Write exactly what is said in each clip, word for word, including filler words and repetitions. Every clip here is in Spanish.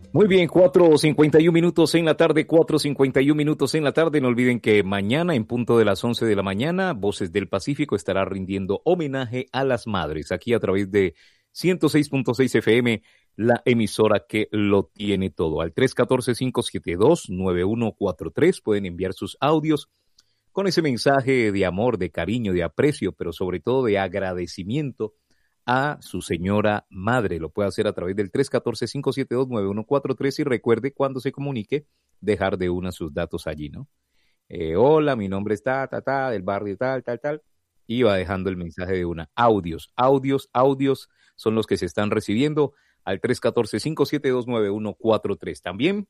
Muy bien, cuatro cincuenta y uno minutos en la tarde, cuatro cincuenta y uno minutos en la tarde. No olviden que mañana, en punto de las once de la mañana, Voces del Pacífico estará rindiendo homenaje a las madres, aquí a través de ciento seis punto seis F M, la emisora que lo tiene todo. Al tres uno cuatro, cinco siete dos, nueve uno cuatro tres pueden enviar sus audios con ese mensaje de amor, de cariño, de aprecio, pero sobre todo de agradecimiento a su señora madre. Lo puede hacer a través del tres uno cuatro, cinco siete dos, nueve uno cuatro tres y recuerde cuando se comunique dejar de una sus datos allí, ¿no? Eh, hola, mi nombre es ta, ta, ta, del barrio tal, tal, tal. Y va dejando el mensaje de una. Audios, audios, audios son los que se están recibiendo al tres uno cuatro, cinco siete dos, nueve uno cuatro tres. También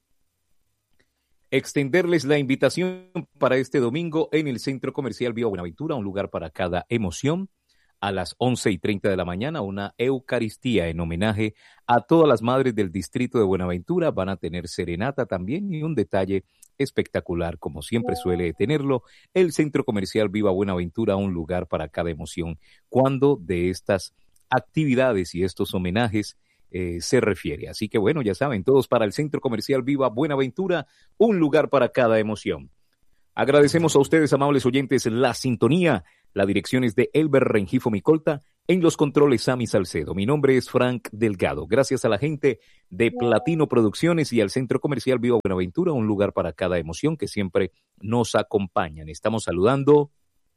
extenderles la invitación para este domingo en el Centro Comercial Viva Buenaventura, un lugar para cada emoción. A las once y treinta de la mañana, una Eucaristía en homenaje a todas las madres del distrito de Buenaventura. Van a tener serenata también y un detalle espectacular, como siempre suele tenerlo, el Centro Comercial Viva Buenaventura, un lugar para cada emoción. Cuando de estas actividades y estos homenajes eh, se refiere. Así que bueno, ya saben, todos para el Centro Comercial Viva Buenaventura, un lugar para cada emoción. Agradecemos a ustedes, amables oyentes, la sintonía. La dirección es de Elber Rengifo Micolta, en los controles Sammy Salcedo. Mi nombre es Frank Delgado. Gracias a la gente de Platino Producciones y al Centro Comercial Viva Buenaventura, un lugar para cada emoción que siempre nos acompañan. Estamos saludando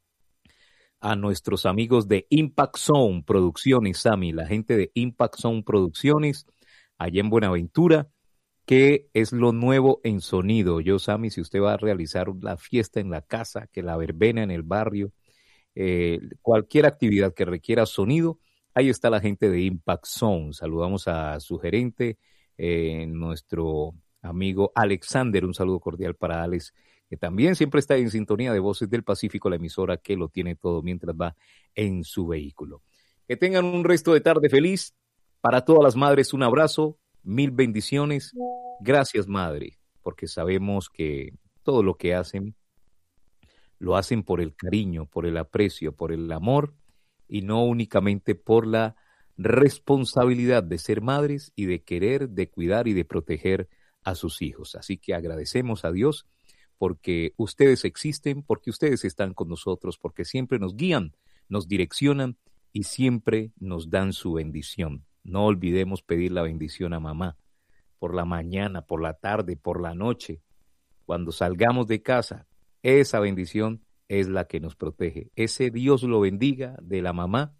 a nuestros amigos de Impact Zone Producciones, Sammy, la gente de Impact Zone Producciones, allá en Buenaventura. ¿Qué es lo nuevo en sonido? Yo, Sammy, si usted va a realizar la fiesta en la casa, que la verbena en el barrio, eh, cualquier actividad que requiera sonido, ahí está la gente de Impact Zone. Saludamos a su gerente, eh, nuestro amigo Alexander. Un saludo cordial para Alex, que también siempre está en sintonía de Voces del Pacífico, la emisora que lo tiene todo mientras va en su vehículo. Que tengan un resto de tarde feliz. Para todas las madres, un abrazo. Mil bendiciones. Gracias, madre, porque sabemos que todo lo que hacen, lo hacen por el cariño, por el aprecio, por el amor, y no únicamente por la responsabilidad de ser madres y de querer, de cuidar y de proteger a sus hijos. Así que agradecemos a Dios porque ustedes existen, porque ustedes están con nosotros, porque siempre nos guían, nos direccionan y siempre nos dan su bendición. No olvidemos pedir la bendición a mamá por la mañana, por la tarde, por la noche. Cuando salgamos de casa, esa bendición es la que nos protege. Ese Dios lo bendiga de la mamá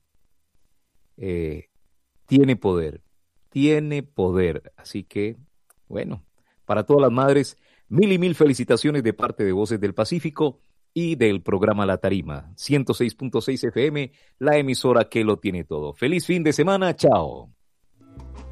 eh, tiene poder, tiene poder. Así que, bueno, para todas las madres, mil y mil felicitaciones de parte de Voces del Pacífico y del programa La Tarima, ciento seis punto seis F M, la emisora que lo tiene todo. Feliz fin de semana, chao.